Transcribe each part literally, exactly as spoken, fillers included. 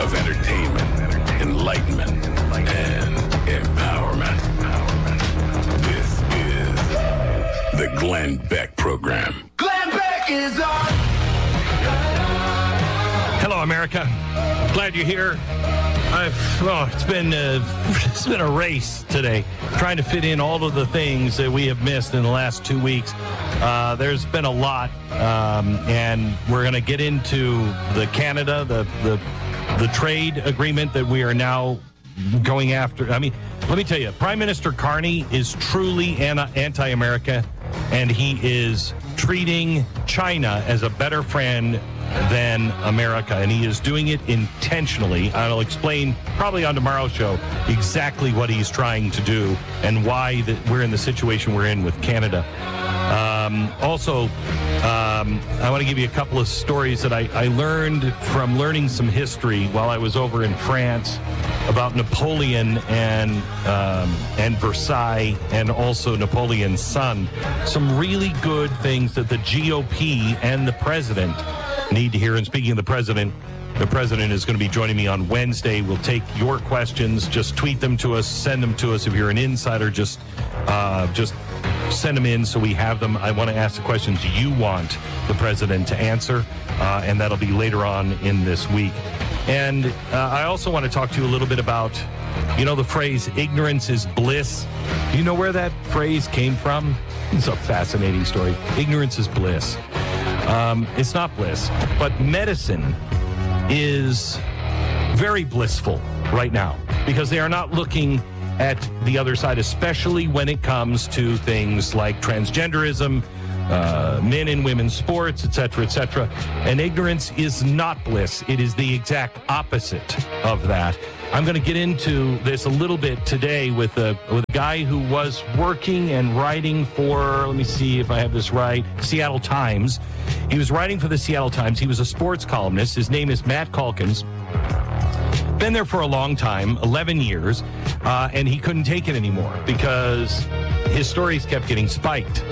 of entertainment, enlightenment, and empowerment. This is the Glenn Beck Program. Glenn Beck is on. Hello, America. Glad you're here. I've, oh, it's been uh, it's been a race today, trying to fit in all of the things that we have missed in the last two weeks. Uh, there's been a lot, um, and we're going to get into the Canada, the, the the trade agreement that we are now going after. I mean, let me tell you, Prime Minister Carney is truly anti-America, and he is treating China as a better friend than America, and he is doing it intentionally. I'll explain probably on tomorrow's show exactly what he's trying to do and why that we're in the situation we're in with Canada. Um, also, um, I want to give you a couple of stories that I, I learned from learning some history while I was over in France about Napoleon and um, and Versailles, and also Napoleon's son. Some really good things that the G O P and the president need to hear. And speaking of the president, the president is going to be joining me on Wednesday. We'll take your questions. Just tweet them to us. Send them to us. If you're an insider, just uh, just send them in so we have them. I want to ask the questions you want the president to answer, uh, and that'll be later on in this week. And uh, I also want to talk to you a little bit about, you know, the phrase ignorance is bliss. Do you know where that phrase came from? It's a fascinating story. Ignorance is bliss. Um, it's not bliss, but medicine is very blissful right now because they are not looking at the other side, especially when it comes to things like transgenderism, uh, men and women's sports, et cetera, et cetera. And ignorance is not bliss. It is the exact opposite of that. I'm going to get into this a little bit today with a, with a guy who was working and writing for, let me see if I have this right, Seattle Times. He was writing for the Seattle Times. He was a sports columnist. His name is Matt Calkins. Been there for a long time, eleven years, uh, and he couldn't take it anymore because his stories kept getting spiked.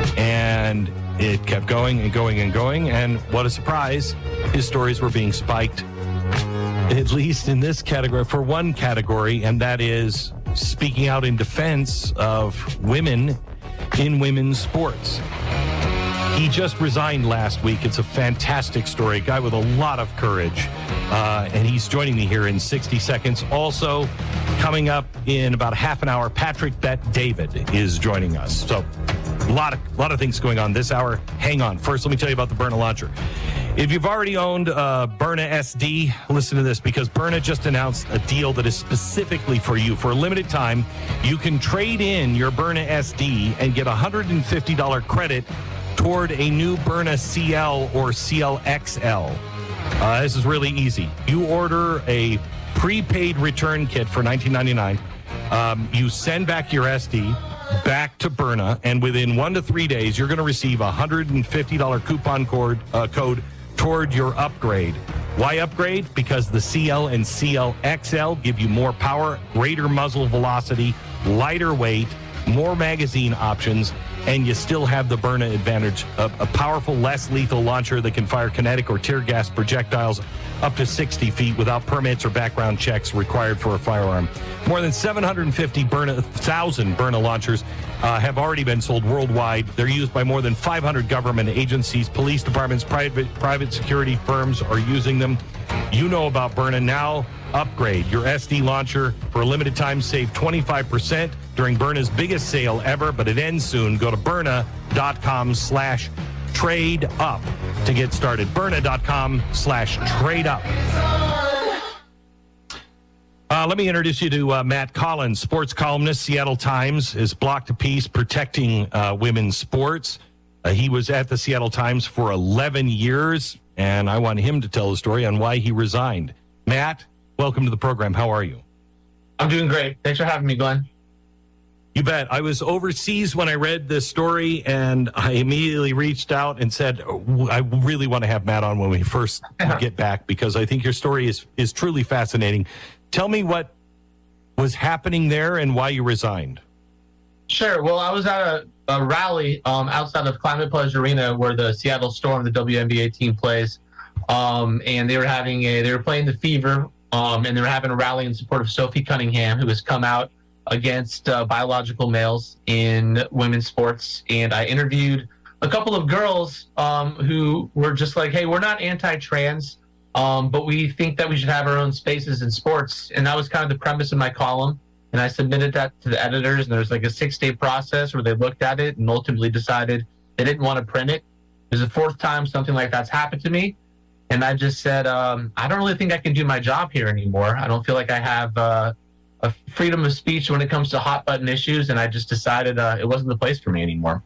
And it kept going and going and going. And what a surprise, his stories were being spiked, at least in this category, for one category, and that is speaking out in defense of women in women's sports. He just resigned last week. It's a fantastic story, a guy with a lot of courage, uh, and he's joining me here in sixty seconds. Also, coming up in about half an hour, Patrick Bet-David is joining us. So, a lot of, a lot of things going on this hour. Hang on. First, let me tell you about the Byrna launcher. If you've already owned uh, Byrna S D, listen to this, because Byrna just announced a deal that is specifically for you. For a limited time, you can trade in your Byrna S D and get a one hundred fifty dollars credit toward a new Byrna C L or C L X L. Uh, this is really easy. You order a prepaid return kit for nineteen ninety-nine dollars. Um, you send back your S D back to Byrna, and within one to three days, you're going to receive a one hundred fifty dollars coupon code, uh, code toward your upgrade. Why upgrade? Because the C L and C L X L give you more power, greater muzzle velocity, lighter weight, more magazine options, and you still have the Byrna advantage of a powerful, less lethal launcher that can fire kinetic or tear gas projectiles up to sixty feet without permits or background checks required for a firearm. More than seven hundred fifty Byrna, thousand Byrna launchers uh, have already been sold worldwide. They're used by more than five hundred government agencies, police departments, private private security firms are using them. You know about Byrna. Now upgrade your S D launcher for a limited time. Save twenty-five percent during Byrna's biggest sale ever, but it ends soon. Go to Byrna.com slash trade up to get started. Byrna.com slash trade up. Uh, let me introduce you to uh, Matt Collins, sports columnist, Seattle Times. His block to piece protecting uh, women's sports. Uh, he was at the Seattle Times for eleven years, and I want him to tell the story on why he resigned. Matt, welcome to the program. How are you? I'm doing great. Thanks for having me, Glenn. You bet. I was overseas when I read this story, and I immediately reached out and said, oh, I really want to have Matt on when we first get back, because I think your story is, is truly fascinating. Tell me what was happening there and why you resigned. Sure. Well, I was at a, a rally um, outside of Climate Pledge Arena where the Seattle Storm, the W N B A team, plays, um, and they were having a they were playing the Fever um, and they were having a rally in support of Sophie Cunningham, who has come out against uh, biological males in women's sports. And I interviewed a couple of girls um, who were just like, hey, we're not anti-trans, um, but we think that we should have our own spaces in sports. And that was kind of the premise of my column. And I submitted that to the editors, and there was like a six-day process where they looked at it and ultimately decided they didn't want to print it. It was the fourth time something like that's happened to me. And I just said, um, I don't really think I can do my job here anymore. I don't feel like I have uh, a freedom of speech when it comes to hot-button issues, and I just decided uh, it wasn't the place for me anymore.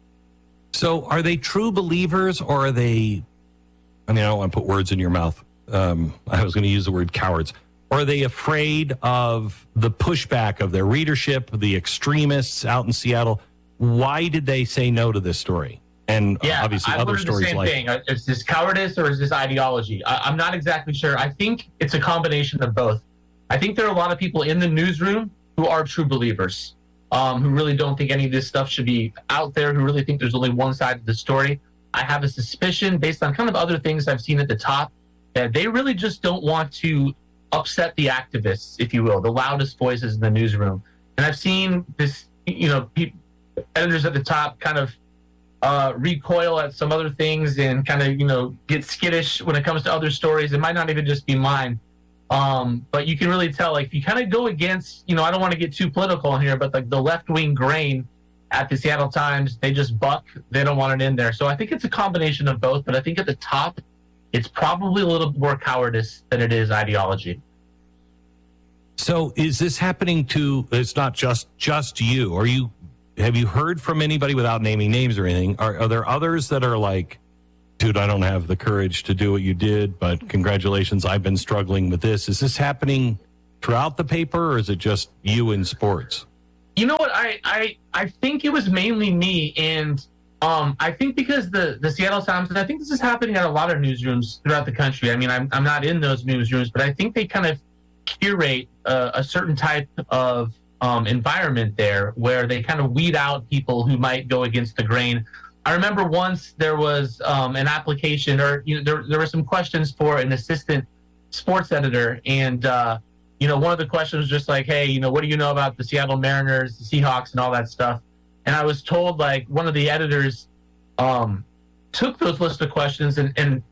So are they true believers, or are they, I mean, I don't want to put words in your mouth. Um, I was going to use the word cowards. Or are they afraid of the pushback of their readership, the extremists out in Seattle? Why did they say no to this story? And yeah, obviously I other stories the same like thing. Is this cowardice or is this ideology? I, I'm not exactly sure. I think it's a combination of both. I think there are a lot of people in the newsroom who are true believers, um, who really don't think any of this stuff should be out there, who really think there's only one side of the story. I have a suspicion, based on kind of other things I've seen at the top, that they really just don't want to upset the activists, if you will, the loudest voices in the newsroom. And I've seen this, you know, pe- editors at the top kind of uh, recoil at some other things and kind of, you know, get skittish when it comes to other stories. It might not even just be mine. Um, but you can really tell, like, if you kind of go against, you know, I don't want to get too political in here, but like the left-wing grain at the Seattle Times, they just buck. They don't want it in there. So I think it's a combination of both. But I think at the top, it's probably a little more cowardice than it is ideology. So is this happening to, it's not just just you. Are you, have you heard from anybody, without naming names or anything? Are, are there others that are like, dude, I don't have the courage to do what you did, but congratulations, I've been struggling with this. Is this happening throughout the paper, or is it just you in sports? You know what? I, I, I think it was mainly me. And um, I think because the, the Seattle Times, and I think this is happening at a lot of newsrooms throughout the country. I mean, I'm, I'm not in those newsrooms, but I think they kind of curate uh, a certain type of um, environment there where they kind of weed out people who might go against the grain. I remember once there was um, an application, or you know, there there were some questions for an assistant sports editor, and uh, you know, one of the questions was just like, hey, you know, what do you know about the Seattle Mariners, the Seahawks, and all that stuff? And I was told, like, one of the editors um, took those list of questions and and,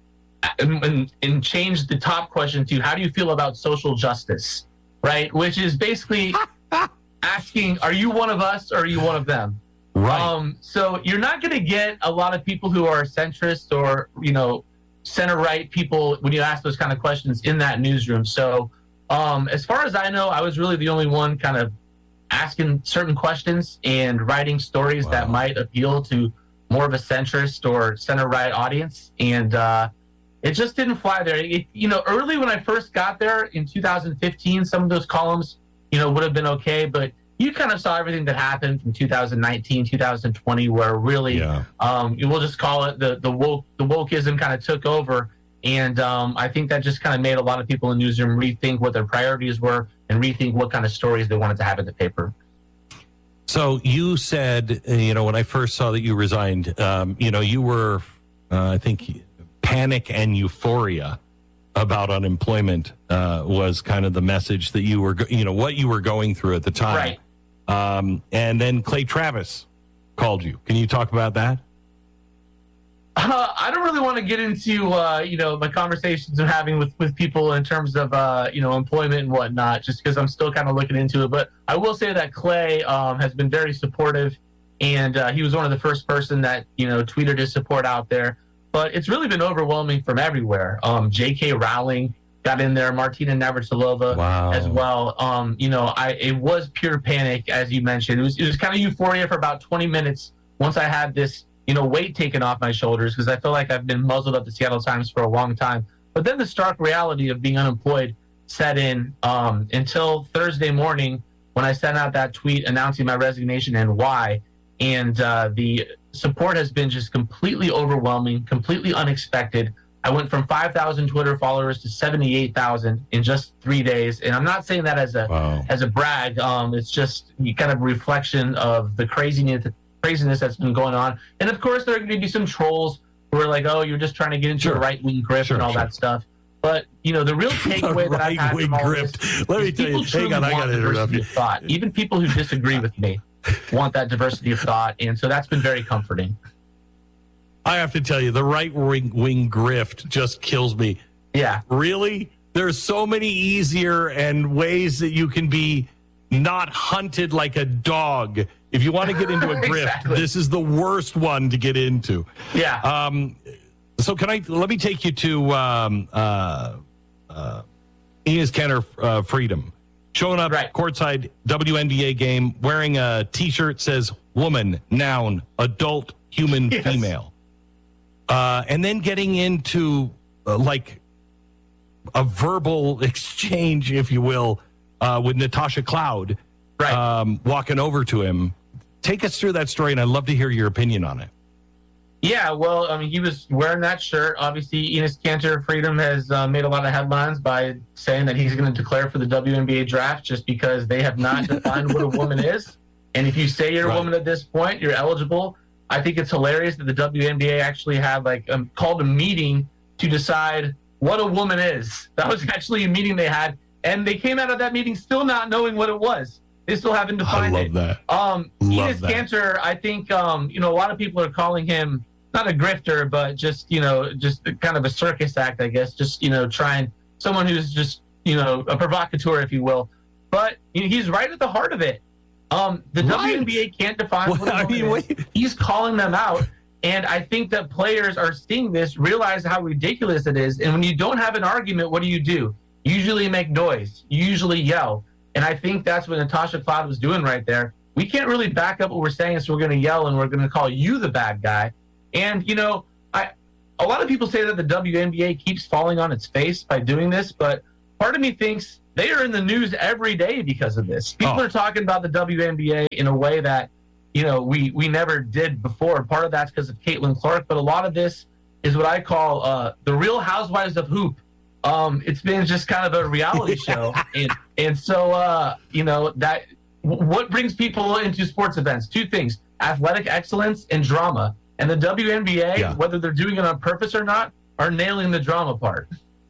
and and changed the top question to, how do you feel about social justice, right? Which is basically asking, are you one of us or are you one of them? Right. Um, so you're not going to get a lot of people who are centrist or, you know, center-right people when you ask those kind of questions in that newsroom. So um, as far as I know, I was really the only one kind of asking certain questions and writing stories wow. that might appeal to more of a centrist or center-right audience. And uh, it just didn't fly there. It, you know, early when I first got there in two thousand fifteen, some of those columns, you know, would have been okay, but you kind of saw everything that happened from two thousand nineteen, two thousand twenty, where really, yeah. um, we'll just call it the the woke the wokeism kind of took over, and um, I think that just kind of made a lot of people in the newsroom rethink what their priorities were and rethink what kind of stories they wanted to have in the paper. So you said, you know, when I first saw that you resigned, um, you know, you were, uh, I think, panic and euphoria about unemployment uh, was kind of the message that you were, you know, what you were going through at the time. Right. Um, and then Clay Travis called you. Can you talk about that? Uh, I don't really want to get into, uh, you know, my conversations I'm having with, with people in terms of, uh, you know, employment and whatnot, just because I'm still kind of looking into it. But I will say that Clay um, has been very supportive, and uh, he was one of the first person that, you know, tweeted his support out there. But it's really been overwhelming from everywhere. Um, J K. Rowling got in there, Martina Navratilova wow. as well. Um, you know, I it was pure panic, as you mentioned. It was it was kind of euphoria for about twenty minutes once I had this, you know, weight taken off my shoulders, because I feel like I've been muzzled at the Seattle Times for a long time. But then the stark reality of being unemployed set in um, until Thursday morning when I sent out that tweet announcing my resignation and why. And uh, the support has been just completely overwhelming, completely unexpected. I went from five thousand Twitter followers to seventy-eight thousand in just three days. And I'm not saying that as a wow. as a brag. Um, it's just kind of a reflection of the craziness, craziness that's been going on. And of course, there are going to be some trolls who are like, oh, you're just trying to get into sure. a right-wing grip sure, and all sure. that stuff. But, you know, the real takeaway that I've had from all grift. this Let me is tell you, people truly hang on, I want gotta interrupt diversity you. of thought. Even people who disagree with me want that diversity of thought. And so that's been very comforting. I have to tell you, the right wing, wing grift just kills me. Yeah. Really? There's so many easier and ways that you can be not hunted like a dog. If you want to get into a grift, Exactly. this is the worst one to get into. Yeah. Um, so can I, let me take you to um, uh, uh, Enes Kanter uh, Freedom. Showing up Right. courtside W N B A game, wearing a T-shirt says woman, noun, adult, human, Yes. female. Uh, and then getting into uh, like a verbal exchange, if you will, uh, with Natasha Cloud, Right. um, walking over to him. Take us through that story, and I'd love to hear your opinion on it. Yeah, well, I mean, he was wearing that shirt. Obviously, Enes Kanter Freedom has uh, made a lot of headlines by saying that he's going to declare for the W N B A draft just because they have not defined what a woman is. And if you say you're Right. a woman at this point, you're eligible. I think it's hilarious that the W N B A actually had like um, called a meeting to decide what a woman is. That was actually a meeting they had, and they came out of that meeting still not knowing what it was. They still haven't I defined love it. that. Um, Love Enes that. Kanter, I think, um, you know, a lot of people are calling him not a grifter, but just, you know, just kind of a circus act, I guess. Just, you know, trying someone who's just, you know, a provocateur, if you will. But you know, he's right at the heart of it. Um, the Right. W N B A can't define Well, what a I woman mean, is. wait. He's calling them out. And I think that players are seeing this, realize how ridiculous it is. And when you don't have an argument, what do you do? You usually make noise. You usually yell. And I think that's what Natasha Cloud was doing right there. We can't really back up what we're saying, so we're going to yell and we're going to call you the bad guy. And, you know, I a lot of people say that the W N B A keeps falling on its face by doing this, but part of me thinks they are in the news every day because of this. People Oh. are talking about the W N B A in a way that, you know, we, we never did before. Part of that's because of Caitlin Clark, but a lot of this is what I call uh, the Real Housewives of Hoop. Um, it's been just kind of a reality show. And, and so, uh, you know, that w- what brings people into sports events? Two things, athletic excellence and drama. And the W N B A, Yeah. whether they're doing it on purpose or not, are nailing the drama part.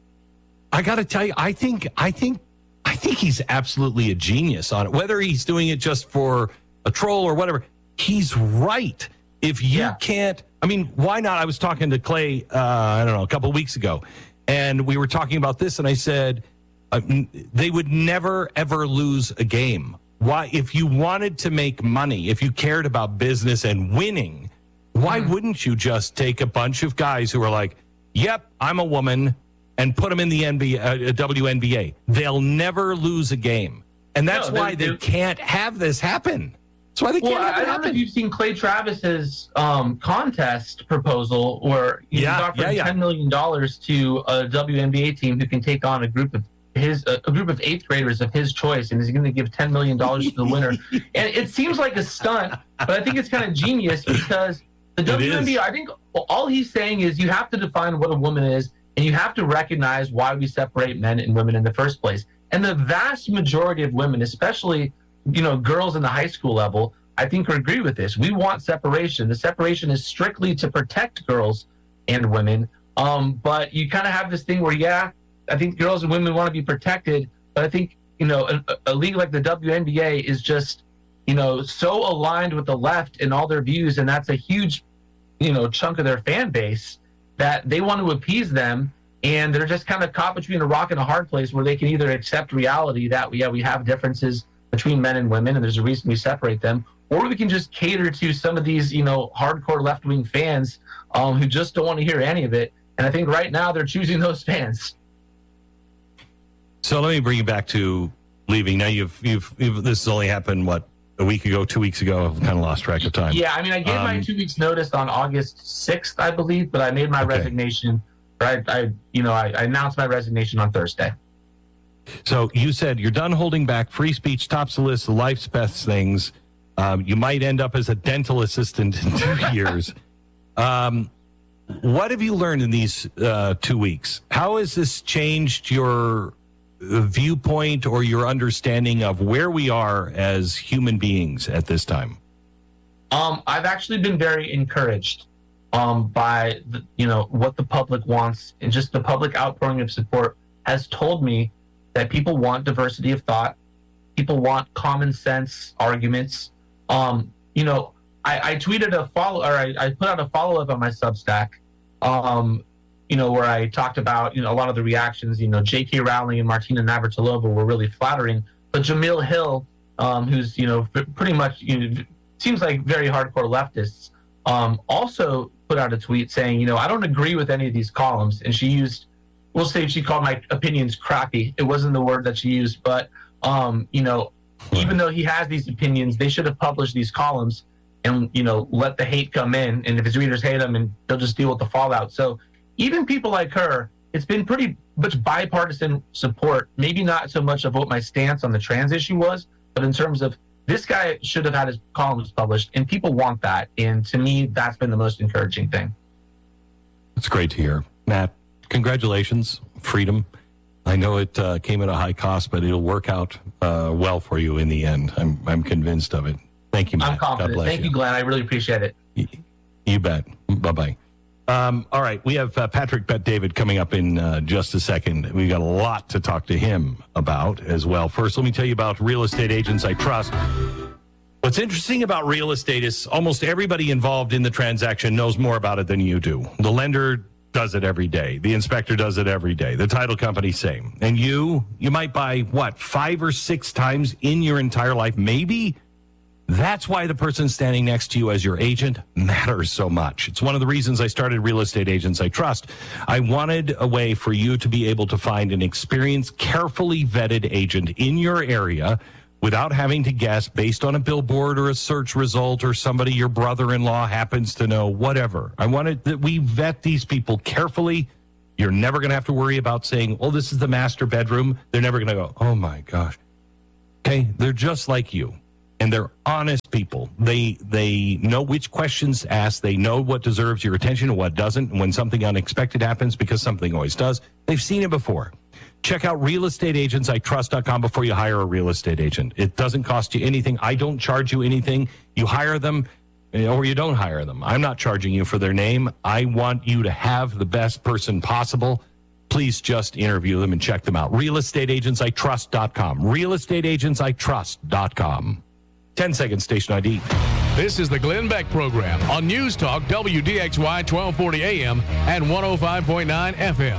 I got to tell you, I think, I think, I think he's absolutely a genius on it. Whether he's doing it just for a troll or whatever, he's right. If you Yeah. can't, I mean, why not? I was talking to Clay, uh, I don't know, a couple of weeks ago, and we were talking about this, and I said uh, n- they would never ever lose a game. Why? If you wanted to make money, if you cared about business and winning, why wouldn't you just take a bunch of guys who are like, "Yep, I'm a woman," and put them in the N B A, uh, W N B A? They'll never lose a game, and that's No, they- why they, they- can't have this happen. That's why they Well, can't have I it don't know happen. if you've seen Clay Travis's um, contest proposal where he's Yeah, offering yeah, yeah. ten million dollars to a W N B A team who can take on a group of his a, a group of eighth graders of his choice, and he's going to give ten million dollars to the winner. And it seems like a stunt, but I think it's kind of genius because the W N B A, I think all he's saying is you have to define what a woman is, and you have to recognize why we separate men and women in the first place. And the vast majority of women, especially, you know, girls in the high school level, I think agree with this. We want separation. The separation is strictly to protect girls and women. Um, but you kind of have this thing where, yeah, I think girls and women want to be protected, but I think, you know, a, a league like the W N B A is just, you know, so aligned with the left in all their views, and that's a huge, you know, chunk of their fan base that they want to appease them, and they're just kind of caught between a rock and a hard place where they can either accept reality that, yeah, we have differences between men and women, and there's a reason we separate them, or we can just cater to some of these, you know, hardcore left-wing fans um, who just don't want to hear any of it. And I think right now they're choosing those fans. So let me bring you back to leaving. Now you've you've, you've this has only happened what, a week ago, two weeks ago. I've kind of lost track of time. Yeah, I mean, I gave my Um, two weeks notice on August sixth, I believe, but I made my Okay. resignation. I, I, you know, I, I announced my resignation on Thursday. So you said you're done holding back. Free speech tops the list of life's best things. Um, you might end up as a dental assistant in two years. Um, what have you learned in these uh, two weeks? How has this changed your uh, viewpoint or your understanding of where we are as human beings at this time? Um, I've actually been very encouraged. um, by the, you know what the public wants, and just the public outpouring of support has told me that people want diversity of thought, people want common sense arguments. Um, you know, I, I tweeted a follow, or I, I put out a follow up on my Substack. Um, you know, where I talked about, you know, a lot of the reactions. You know, J K Rowling and Martina Navratilova were really flattering, but Jamil Hill, um, who's, you know, pretty much, you know, seems like very hardcore leftists, um, also put out a tweet saying, you know, I don't agree with any of these columns. And she used, we'll say she called my opinions crappy. It wasn't the word that she used, but, um, you know, even though he has these opinions, they should have published these columns and, you know, let the hate come in. And if his readers hate him, and they'll just deal with the fallout. So even people like her, it's been pretty much bipartisan support, maybe not so much of what my stance on the trans issue was, but in terms of this guy should have had his columns published, and people want that. And to me, that's been the most encouraging thing. It's great to hear. Matt, congratulations. Freedom. I know it uh, came at a high cost, but it'll work out uh, well for you in the end. I'm I'm convinced of it. Thank you, Matt. I'm confident. God bless Thank you, Glenn. I really appreciate it. You, you bet. Bye-bye. Um, all right, we have uh, Patrick Bet-David coming up in uh, just a second. We've got a lot to talk to him about as well. First, let me tell you about Real Estate Agents I Trust. What's interesting about real estate is almost everybody involved in the transaction knows more about it than you do. The lender does it every day. The inspector does it every day. The title company, same. And you, you might buy, what, five or six times in your entire life, maybe? That's why the person standing next to you as your agent matters so much. It's one of the reasons I started Real Estate Agents I Trust. I wanted a way for you to be able to find an experienced, carefully vetted agent in your area without having to guess based on a billboard or a search result or somebody your brother-in-law happens to know, whatever. I wanted that we vet these people carefully. You're never going to have to worry about saying, oh, this is the master bedroom. They're never going to go, oh, my gosh. Okay, they're just like you. And they're honest people. They they know which questions asked. They know what deserves your attention and what doesn't. And when something unexpected happens, because something always does, they've seen it before. Check out real estate agents I trust dot com before you hire a real estate agent. It doesn't cost you anything. I don't charge you anything. You hire them or you don't hire them. I'm not charging you for their name. I want you to have the best person possible. Please just interview them and check them out. real estate agents I trust dot com. real estate agents I trust dot com. ten seconds, station I D. This is the Glenn Beck Program on News Talk W D X Y twelve forty A M and one oh five point nine F M.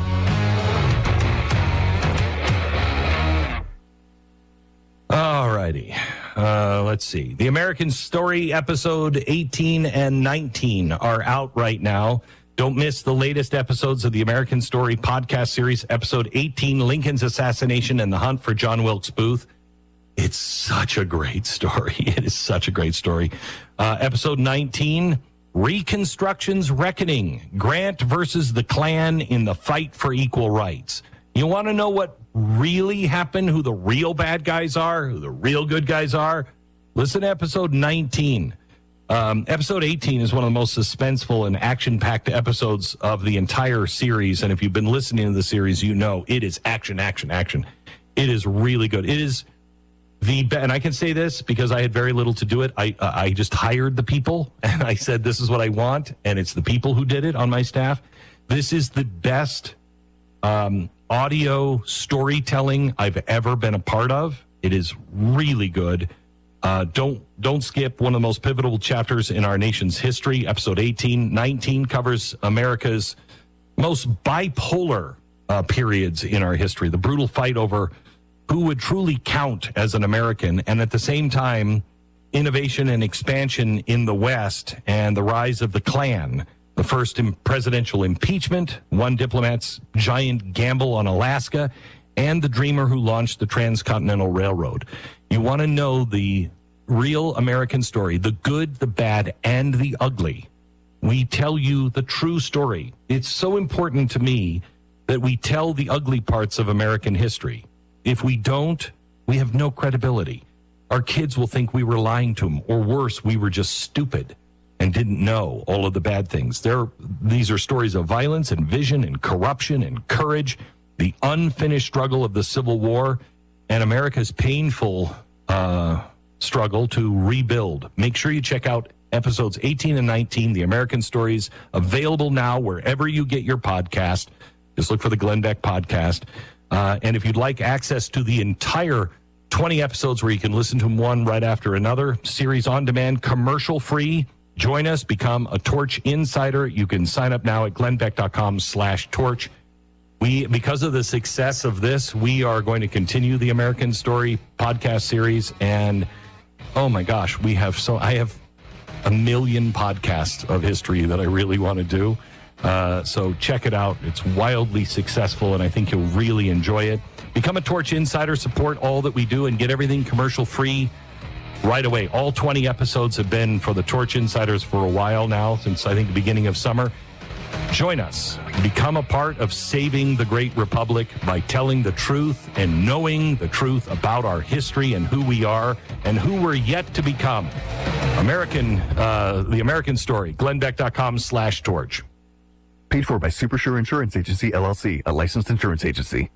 All righty. Uh, let's see. The American Story episode eighteen and nineteen are out right now. Don't miss the latest episodes of the American Story podcast series. Episode eighteen, Lincoln's Assassination and the Hunt for John Wilkes Booth. It's such a great story. It is such a great story. Uh, episode nineteen, Reconstruction's Reckoning, Grant versus the Klan in the fight for equal rights. You want to know what really happened, who the real bad guys are, who the real good guys are? Listen to episode nineteen. Um, episode eighteen is one of the most suspenseful and action-packed episodes of the entire series. And if you've been listening to the series, you know it is action, action, action. It is really good. It is the, and I can say this because I had very little to do it. I uh, I just hired the people and I said, this is what I want. And it's the people who did it on my staff. This is the best um, audio storytelling I've ever been a part of. It is really good. Uh, don't don't skip one of the most pivotal chapters in our nation's history. Episode eighteen. nineteen covers America's most bipolar uh, periods in our history. The brutal fight over who would truly count as an American, and at the same time, innovation and expansion in the West and the rise of the Klan, the first presidential impeachment, one diplomat's giant gamble on Alaska, and the dreamer who launched the Transcontinental Railroad. You want to know the real American story, the good, the bad, and the ugly. We tell you the true story. It's so important to me that we tell the ugly parts of American history. If we don't, we have no credibility. Our kids will think we were lying to them, or worse, we were just stupid and didn't know all of the bad things. There, these are stories of violence and vision and corruption and courage, the unfinished struggle of the Civil War, and America's painful uh, struggle to rebuild. Make sure you check out episodes eighteen and nineteen, The American Stories, available now wherever you get your podcast. Just look for the Glenn Beck Podcast. Uh, and if you'd like access to the entire twenty episodes where you can listen to them one right after another, series on demand, commercial free, join us, become a Torch Insider. You can sign up now at glennbeck.com slash torch. We, because of the success of this, we are going to continue the American Story podcast series. And oh my gosh, we have so, I have a million podcasts of history that I really want to do. Uh, so check it out. It's wildly successful, and I think you'll really enjoy it. Become a Torch Insider, support all that we do, and get everything commercial free right away. All twenty episodes have been for the Torch Insiders for a while now, since I think the beginning of summer. Join us. Become a part of saving the Great Republic by telling the truth and knowing the truth about our history and who we are and who we're yet to become. American, uh, the American Story, glennbeck.com slash torch. Paid for by Supersure Insurance Agency, L L C, a licensed insurance agency.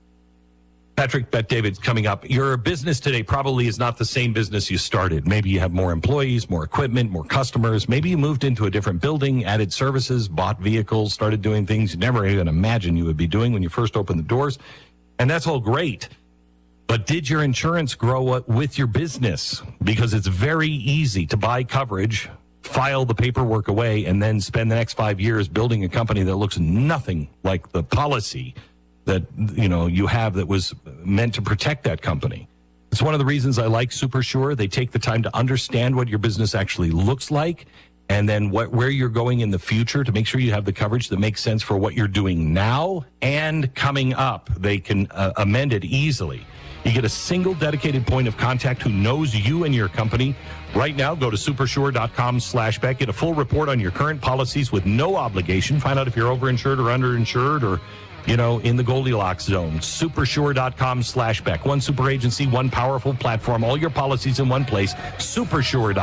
Patrick Bet-David's coming up. Your business today probably is not the same business you started. Maybe you have more employees, more equipment, more customers. Maybe you moved into a different building, added services, bought vehicles, started doing things you never even imagined you would be doing when you first opened the doors. And that's all great. But did your insurance grow with your business? Because it's very easy to buy coverage, file the paperwork away, and then spend the next five years building a company that looks nothing like the policy that, you know, you have that was meant to protect that company. It's one of the reasons I like Supersure. They take the time to understand what your business actually looks like, and then what, where you're going in the future to make sure you have the coverage that makes sense for what you're doing now and coming up. They can uh, amend it easily. You get a single dedicated point of contact who knows you and your company. Right now, go to supersure.com slash Beck. Get a full report on your current policies with no obligation. Find out if you're overinsured or underinsured or, you know, in the Goldilocks zone. Supersure.com slash Beck. One super agency, one powerful platform, all your policies in one place. Supersure.